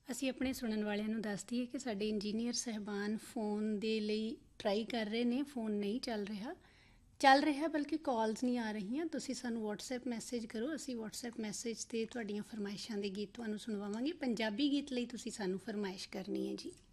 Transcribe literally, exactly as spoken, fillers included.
ਅਸੀਂ ਆਪਣੇ ਸੁਣਨ ਵਾਲਿਆਂ ਨੂੰ ਦੱਸ ਦਈਏ ਕਿ ਸਾਡੇ ਇੰਜੀਨੀਅਰ ਸਾਹਿਬਾਨ ਫ਼ੋਨ ਦੇ ਲਈ ਟਰਾਈ ਕਰ ਰਹੇ ਨੇ, ਫ਼ੋਨ ਨਹੀਂ ਚੱਲ ਰਿਹਾ ਚੱਲ ਰਿਹਾ ਬਲਕਿ ਕਾਲਸ ਨਹੀਂ ਆ ਰਹੀਆਂ। ਤੁਸੀਂ ਸਾਨੂੰ ਵਟਸਐਪ ਮੈਸੇਜ ਕਰੋ, ਅਸੀਂ ਵਟਸਐਪ ਮੈਸੇਜ 'ਤੇ ਤੁਹਾਡੀਆਂ ਫਰਮਾਇਸ਼ਾਂ ਦੇ ਗੀਤ ਤੁਹਾਨੂੰ ਸੁਣਵਾਵਾਂਗੇ। ਪੰਜਾਬੀ ਗੀਤ ਲਈ ਤੁਸੀਂ ਸਾਨੂੰ ਫਰਮਾਇਸ਼ ਕਰਨੀ ਹੈ ਜੀ।